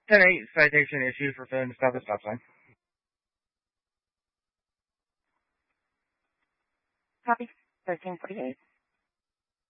10-8 citation issued for failing to stop the stop sign. Copy. 1348.